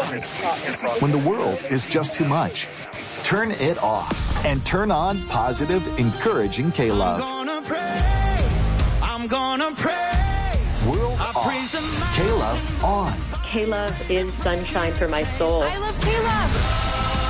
When the world is just too much, turn it off and turn on positive, encouraging K-Love. I'm gonna praise. World off. K-Love on. K-Love is sunshine for my soul. I love K-Love.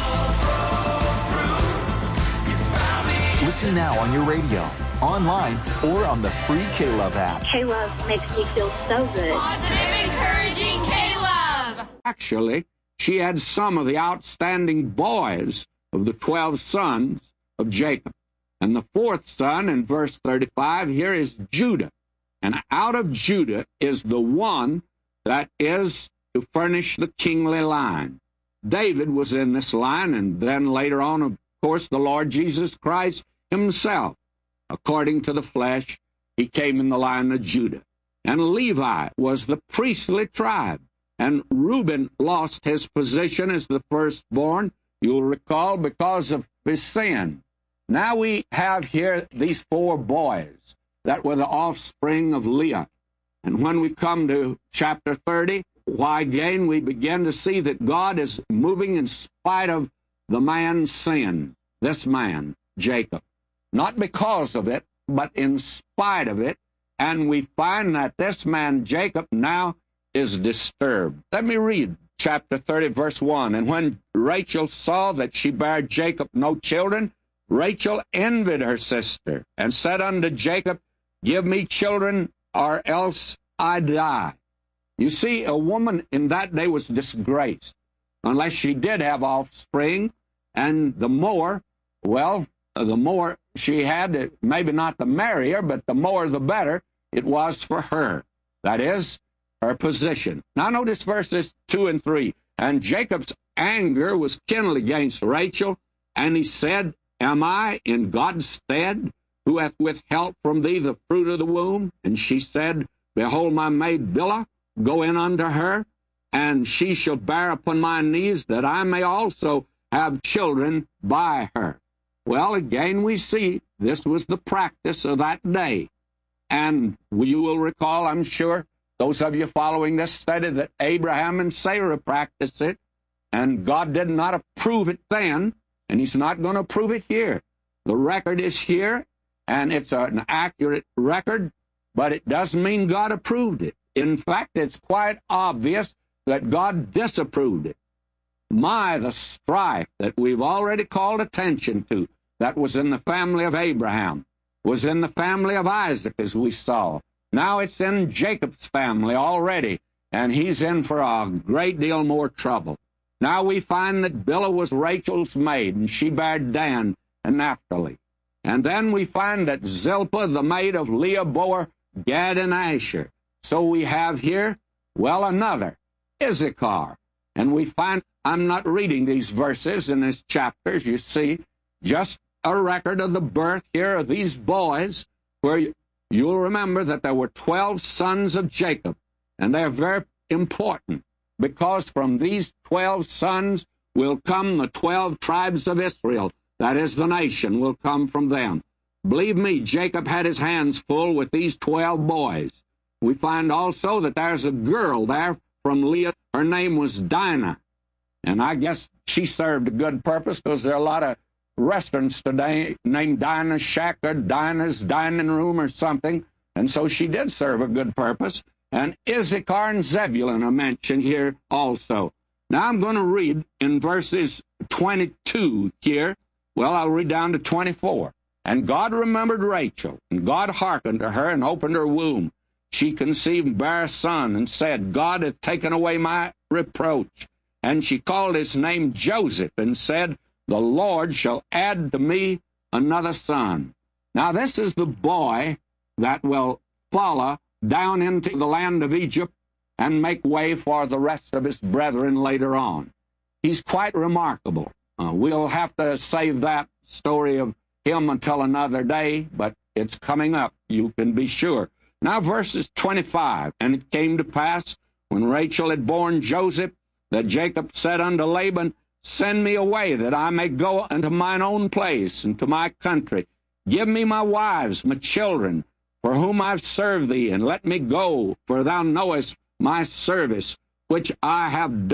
Listen now on your radio, online, or on the free K-Love app. K-Love makes me feel so good. Positive, encouraging K-Love. Actually, she had some of the outstanding boys of the 12 sons of Jacob. And the fourth son, in verse 35, here is Judah. And out of Judah is the one that is to furnish the kingly line. David was in this line, and then later on, of course, the Lord Jesus Christ himself. According to the flesh, he came in the line of Judah. And Levi was the priestly tribe. And Reuben lost his position as the firstborn, you'll recall, because of his sin. Now we have here these four boys that were the offspring of Leah. And when we come to chapter 30, why again we begin to see that God is moving in spite of the man's sin, this man, Jacob. Not because of it, but in spite of it. And we find that this man, Jacob, now is disturbed. Let me read chapter 30, verse 1. And when Rachel saw that she bare Jacob no children, Rachel envied her sister, and said unto Jacob, Give me children, or else I die. You see, a woman in that day was disgraced, unless she did have offspring, and the more, well, the more she had, maybe not the merrier, but the more the better it was for her. That is, her position. Now notice verses 2 and 3. And Jacob's anger was kindled against Rachel, and he said, Am I in God's stead, who hath withheld from thee the fruit of the womb? And she said, Behold, my maid Bilhah, go in unto her, and she shall bear upon my knees, that I may also have children by her. Well, again we see this was the practice of that day. And you will recall, I'm sure, those of you following this study, that Abraham and Sarah practiced it, and God did not approve it then, and he's not going to approve it here. The record is here, and it's an accurate record, but it doesn't mean God approved it. In fact, it's quite obvious that God disapproved it. The strife that we've already called attention to, that was in the family of Abraham, was in the family of Isaac, as we saw. Now it's in Jacob's family already, and he's in for a great deal more trouble. Now we find that Bilhah was Rachel's maid, and she bare Dan and Naphtali. And then we find that Zilpah, the maid of Leah, bore Gad and Asher. So we have here, well, another, Issachar. And we find, I'm not reading these verses in these chapters, you see, just a record of the birth here of these boys, where you'll remember that there were 12 sons of Jacob, and they're very important, because from these 12 sons will come the 12 tribes of Israel. That is, the nation will come from them. Believe me, Jacob had his hands full with these 12 boys. We find also that there's a girl there from Leah. Her name was Dinah, and I guess she served a good purpose, because there are a lot of restaurants today named Dinah's Shack or Dinah's Dining Room or something, and so she did serve a good purpose. And Issachar and Zebulun are mentioned here also. Now I'm going to read in verses 22 here. Well, I'll read down to 24. And God remembered Rachel, and God hearkened to her and opened her womb. She conceived and bare a son, and said, God hath taken away my reproach. And she called his name Joseph, and said, The Lord shall add to me another son. Now this is the boy that will follow down into the land of Egypt and make way for the rest of his brethren later on. He's quite remarkable. We'll have to save that story of him until another day, but it's coming up, you can be sure. Now verses 25, And it came to pass, when Rachel had borne Joseph, that Jacob said unto Laban, Send me away, that I may go unto mine own place, and to my country. Give me my wives, my children, for whom I've served thee, and let me go, for thou knowest my service, which I have